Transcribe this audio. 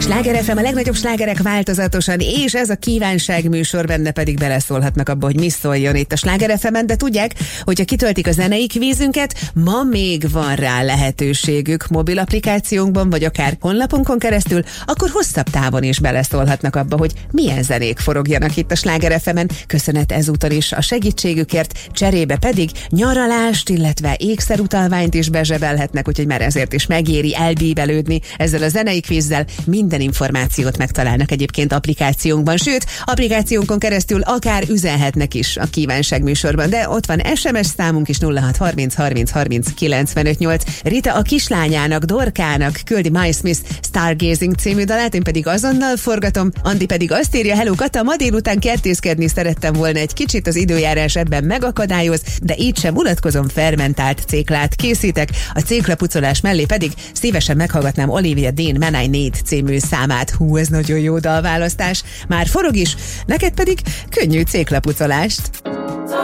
Sláger FM, a legnagyobb slágerek változatosan, és ez a kívánság műsor, benne pedig beleszólhatnak abba, hogy mi szóljon itt a Sláger FM-en, de tudják, hogyha kitöltik a zenei kvízünket, ma még van rá lehetőségük mobil applikációnkban, vagy akár honlapunkon keresztül, akkor hosszabb távon is beleszólhatnak abba, hogy milyen zenék forogjanak itt a Sláger FM-en. Köszönet ezúttal is a segítségükért, cserébe pedig nyaralást, illetve ékszerutalványt is bezsebelhetnek, úgyhogy már ezért is megéri elbíbelődni ezzel a zenei kvízzel. Minden információt megtalálnak egyébként applikációnkban, sőt, applikációnkon keresztül akár üzenhetnek is a kívánság műsorban, de ott van SMS számunk is 0630 30 30 95 8. Rita a kislányának, Dorkának küldi My Smith Stargazing című dalát, én pedig azonnal forgatom, Andi pedig azt írja: hello Kata, ma délután kertészkedni szerettem volna egy kicsit, az időjárás ebben megakadályoz, de így sem unatkozom, fermentált céklát készítek, a céklapucolás mellé pedig szívesen meghallgatnám Olivia Dean Man I Need című számát. Hú, ez nagyon jó dalválasztás. Már forog is, neked pedig könnyű céklapucolást.